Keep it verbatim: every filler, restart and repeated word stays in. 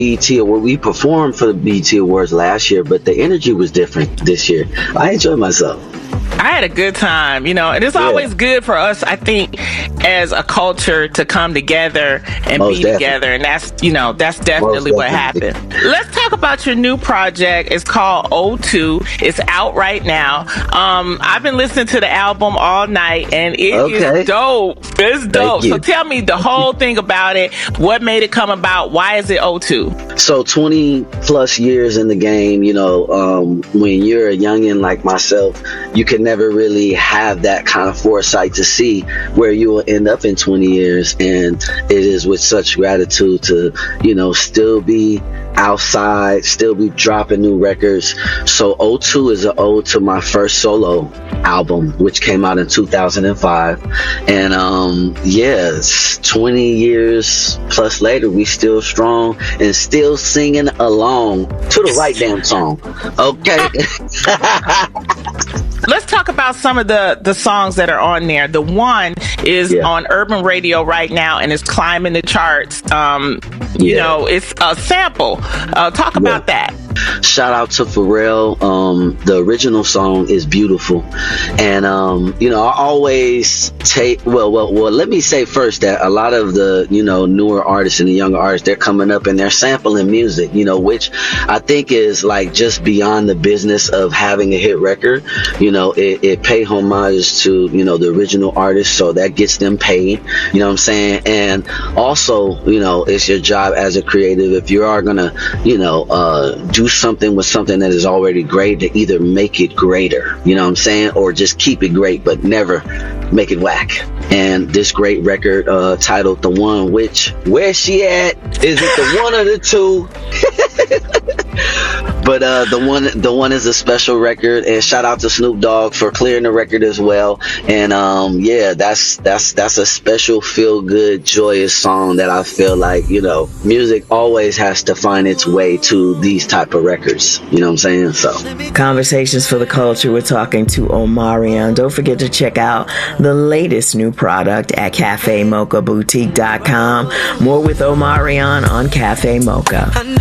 B E T Award. We performed for the B E T Awards last year, but the energy was different this year. I enjoyed myself. I had a good time, you know, and it's always yeah. good for us, I think, as a culture to come together and Most be definitely. together. And that's, you know, that's definitely what happened. Let's talk about your new project. It's called O two. It's out right now. Um, I've been listening to the album all night, and it okay. is dope. It's dope. So tell me the whole thing about it. What made it come about? Why is it O two? So twenty plus years in the game, you know, um, when you're a youngin' like myself, you can never really have that kind of foresight to see where you will end up in twenty years. And it is with such gratitude to, you know, still be outside, still be dropping new records. So O two is an ode to my first solo album, which came out in two thousand five. And um yes, twenty years plus later, we still strong and still singing along to the right damn song. Okay. Let's talk about some of the, the songs that are on there. The one is yeah. on Urban Radio right now and is climbing the charts. Um, you yeah. know, it's a sample. Uh, talk about yeah. that. Shout out to Pharrell. Um, the original song is beautiful. And, um, you know, I always take, well, well, well, let me say first that a lot of the, you know, newer artists and the younger artists, they're coming up and they're sampling music, you know, which I think is like just beyond the business of having a hit record. You know, it, it pay homage to, you know, the original artist. So that gets them paid, you know what I'm saying? And also, you know, it's your job as a creative. If you are going to, you know, uh, do something with something that is already great, to either make it greater, you know what I'm saying, or just keep it great but never make it whack. And this great record uh titled The One, which where she at? Is it the one or the two? But uh the one the one is a special record, and shout out to Snoop Dogg for clearing the record as well. And um yeah, that's that's that's a special feel good joyous song that I feel like, you know, music always has to find its way to these type of records, you know what I'm saying? So Conversations for the Culture, we're talking to Omarion. Don't forget to check out the latest new product at cafe mocha boutique dot com. More with Omarion on Cafe Mocha.